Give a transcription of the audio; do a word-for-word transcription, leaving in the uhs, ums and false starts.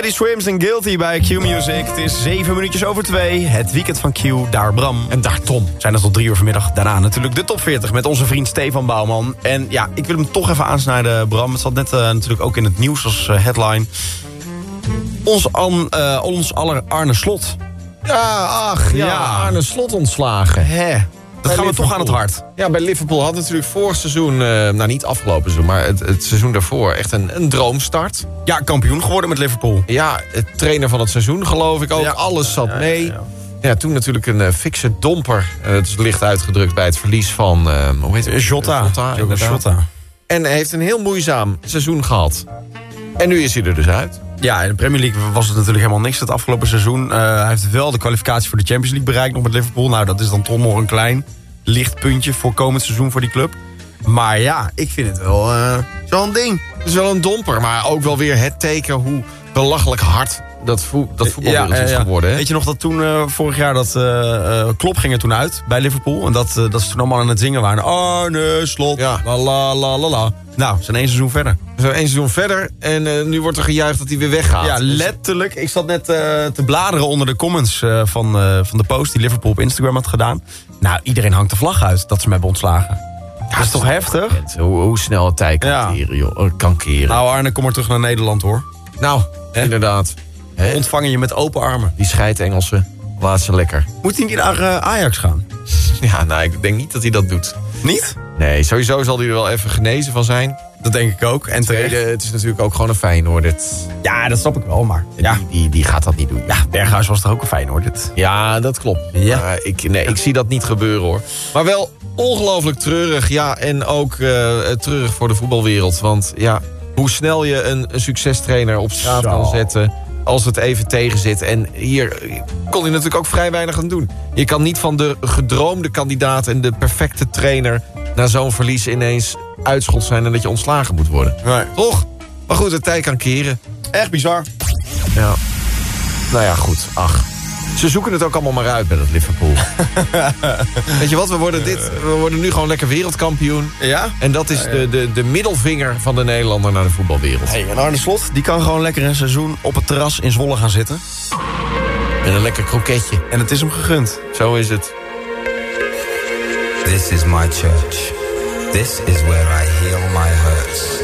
Teddy Swims en Guilty bij Q Music. Het is zeven minuutjes over twee. Het weekend van Q, daar Bram. En daar Tom. Zijn er tot drie uur vanmiddag. Daarna natuurlijk de top veertig met onze vriend Stefan Bouwman. En ja, ik wil hem toch even aansnijden, Bram. Het zat net uh, natuurlijk ook in het nieuws als uh, headline. Ons, an, uh, ons aller Arne Slot. Ja, ach, ja, Ja. Arne Slot ontslagen. Hè, dat gaan we Liverpool. toch aan het hart. Ja, bij Liverpool had natuurlijk vorig seizoen, uh, nou niet afgelopen seizoen, maar het, het seizoen daarvoor echt een, een droomstart. Ja, kampioen geworden met Liverpool. Ja, het trainer van het seizoen geloof ik ook. Ja. Alles zat Ja, ja, mee. ja. Ja, toen natuurlijk een uh, fikse domper. Uh, het is licht uitgedrukt bij het verlies van, uh, hoe heet het? Jota. Jota, Diogo inderdaad. Jota. En hij heeft een heel moeizaam seizoen gehad. En nu is hij er dus uit. Ja, in de Premier League was het natuurlijk helemaal niks het afgelopen seizoen. Uh, hij heeft wel de kwalificatie voor de Champions League bereikt nog met Liverpool. Nou, dat is dan toch nog een klein lichtpuntje voor komend seizoen voor die club. Maar ja, ik vind het wel uh, zo'n ding. Het is wel een domper, maar ook wel weer het teken hoe belachelijk hard dat, vo dat voetbalwereld Ja, is ja. geworden. Hè? Weet je nog dat toen uh, vorig jaar dat uh, uh, Klopp ging er toen uit bij Liverpool. En dat, uh, dat ze toen allemaal aan het zingen waren. Arne Slot, Ja. la la la la la. Nou, we zijn één seizoen verder. We zijn één seizoen verder en uh, nu wordt er gejuicht dat hij weer weggaat. Ja, Dus- letterlijk. Ik zat net uh, te bladeren onder de comments uh, van, uh, van de post die Liverpool op Instagram had gedaan. Nou, iedereen hangt de vlag uit dat ze me hebben ontslagen. Ja, dat is toch heftig? Hoe, hoe snel het tijd kan Ja. keren, joh. Oh, kan keren. Nou, Nou Arne, kom maar terug naar Nederland hoor. inderdaad. Hè? Ontvangen je met open armen. Die scheidengelsen, laat ze lekker. Moet hij niet naar uh, Ajax gaan? Ja, nou, ik denk niet dat hij dat doet. Niet? Nee, sowieso zal hij er wel even genezen van zijn. Dat denk ik ook. En Tweede, terecht. het is natuurlijk ook gewoon een Feyenoord. Het, Ja, dat snap ik wel, maar... Ja, die, die, die gaat dat niet doen. ja Berghuis was toch ook een Feyenoord, dit. Ja, dat klopt. Ja. Maar ik, nee, ik zie dat niet gebeuren, hoor. Maar wel ongelooflijk treurig. Ja, en ook uh, treurig voor de voetbalwereld. Want ja, hoe snel je een, een succestrainer op straat Zo. kan zetten als het even tegen zit. En hier kon hij natuurlijk ook vrij weinig aan doen. Je kan niet van de gedroomde kandidaat en de perfecte trainer na zo'n verlies ineens uitschot zijn en dat je ontslagen moet worden. Nee. Toch? Maar goed, de tijd kan keren. Echt bizar. Ja. Nou ja, goed. Ach. Ze zoeken het ook allemaal maar uit met het Liverpool. Weet je wat, we worden, dit, we worden nu gewoon lekker wereldkampioen. Ja? En dat is de, de, de middelvinger van de Nederlander naar de voetbalwereld. Hey, en Arne Slot, die kan gewoon lekker een seizoen op het terras in Zwolle gaan zitten. En een lekker kroketje. En het is hem gegund. Zo is het. This is my church. This is where I heal my hurts.